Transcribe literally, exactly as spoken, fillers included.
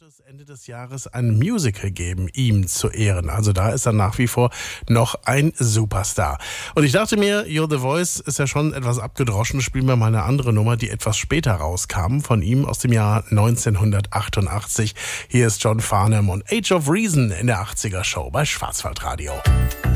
es Ende des Jahres ein Musical geben, ihm zu Ehren. Also da ist er nach wie vor noch ein Superstar. Und ich dachte mir, You're the Voice ist ja schon etwas abgedroschen. Spielen wir mal eine andere Nummer, die etwas später rauskam, von ihm aus dem Jahr neunzehnhundertachtundachtzig. Hier ist John Farnham und Age of Reason in der achtziger Show bei Schwarzwaldradio.